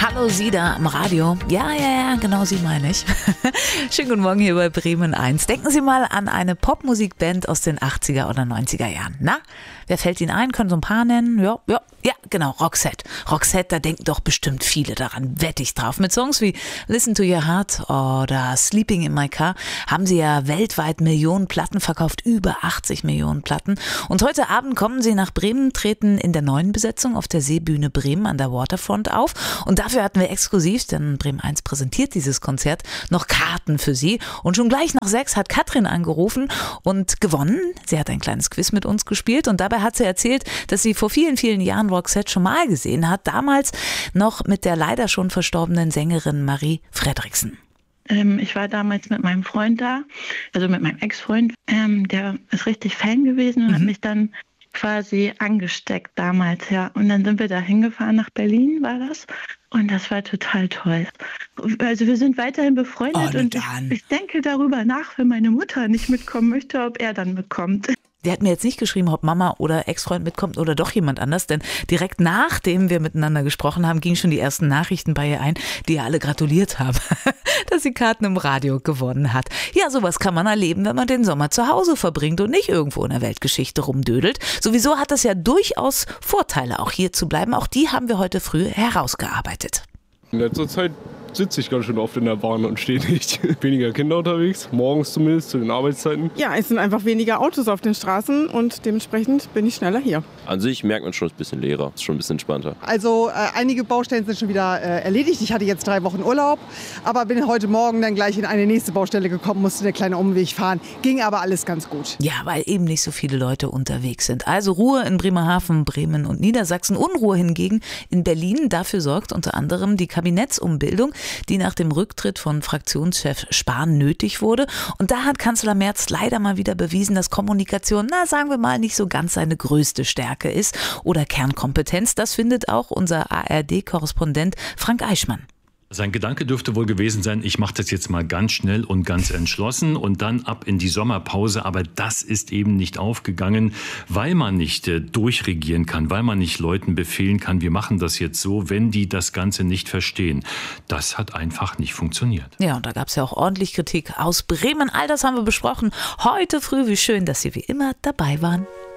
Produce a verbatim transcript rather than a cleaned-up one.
Hallo, Sie da am Radio. Ja, ja, ja, genau Sie meine ich. Schönen guten Morgen hier bei Bremen eins. Denken Sie mal an eine Popmusikband aus den achtziger oder neunziger Jahren. Na, wer fällt Ihnen ein? Können so ein paar nennen? Ja, ja, ja, genau, Roxette. Roxette, da denken doch bestimmt viele daran, wette ich drauf. Mit Songs wie Listen to Your Heart oder Sleeping in My Car haben sie ja weltweit Millionen Platten verkauft, über achtzig Millionen Platten. Und heute Abend kommen sie nach Bremen, treten in der neuen Besetzung auf der Seebühne Bremen an der Waterfront auf. Und dafür hatten wir exklusiv, denn Bremen eins präsentiert dieses Konzert, noch Karten für Sie. Und schon gleich nach sechs hat Katrin angerufen und gewonnen. Sie hat ein kleines Quiz mit uns gespielt und dabei hat sie erzählt, dass sie vor vielen, vielen Jahren Roxette schon mal gesehen hat. Damals noch mit der leider schon verstorbenen Sängerin Marie Fredriksen. Ähm, ich war damals mit meinem Freund da, also mit meinem Ex-Freund. Ähm, der ist richtig Fan gewesen und mhm. hat mich dann quasi angesteckt damals, ja. Und dann sind wir da hingefahren nach Berlin, war das. Und das war total toll. Also wir sind weiterhin befreundet oh, und ich, ich denke darüber nach, wenn meine Mutter nicht mitkommen möchte, ob er dann mitkommt. Der hat mir jetzt nicht geschrieben, ob Mama oder Ex-Freund mitkommt oder doch jemand anders, denn direkt nachdem wir miteinander gesprochen haben, gingen schon die ersten Nachrichten bei ihr ein, die ihr alle gratuliert haben, dass sie Karten im Radio gewonnen hat. Ja, sowas kann man erleben, wenn man den Sommer zu Hause verbringt und nicht irgendwo in der Weltgeschichte rumdödelt. Sowieso hat es ja durchaus Vorteile, auch hier zu bleiben. Auch die haben wir heute früh herausgearbeitet. In letzter Zeit sitze ich ganz schön oft in der Bahn und stehe nicht. Weniger Kinder unterwegs, morgens zumindest zu den Arbeitszeiten. Ja, es sind einfach weniger Autos auf den Straßen und dementsprechend bin ich schneller hier. An sich merkt man schon, es ist ein bisschen leerer, es ist schon ein bisschen entspannter. Also äh, einige Baustellen sind schon wieder äh, erledigt. Ich hatte jetzt drei Wochen Urlaub, aber bin heute Morgen dann gleich in eine nächste Baustelle gekommen, musste eine kleine Umweg fahren. Ging aber alles ganz gut. Ja, weil eben nicht so viele Leute unterwegs sind. Also Ruhe in Bremerhaven, Bremen und Niedersachsen. Unruhe hingegen in Berlin. Dafür sorgt unter anderem die Kabinettsumbildung, die nach dem Rücktritt von Fraktionschef Spahn nötig wurde. Und da hat Kanzler Merz leider mal wieder bewiesen, dass Kommunikation, na sagen wir mal, nicht so ganz seine größte Stärke ist oder Kernkompetenz. Das findet auch unser A R D-Korrespondent Frank Eichmann. Sein Gedanke dürfte wohl gewesen sein, ich mache das jetzt mal ganz schnell und ganz entschlossen und dann ab in die Sommerpause. Aber das ist eben nicht aufgegangen, weil man nicht äh, durchregieren kann, weil man nicht Leuten befehlen kann, wir machen das jetzt so, wenn die das Ganze nicht verstehen. Das hat einfach nicht funktioniert. Ja, und da gab es ja auch ordentlich Kritik aus Bremen. All das haben wir besprochen heute früh. Wie schön, dass Sie wie immer dabei waren.